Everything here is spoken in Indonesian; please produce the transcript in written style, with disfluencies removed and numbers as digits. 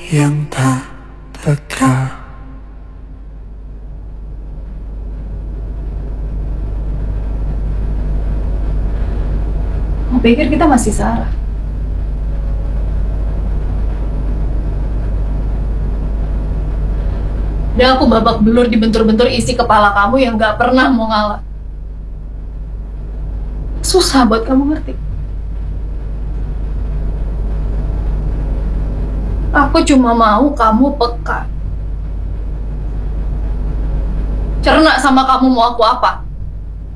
yang tak teka. Aku pikir kita masih Sarah. Udah aku babak belur dibentur-bentur isi kepala kamu yang gak pernah mau ngalah. Susah buat kamu ngerti. Aku cuma mau kamu peka. Cerna sama kamu mau aku apa.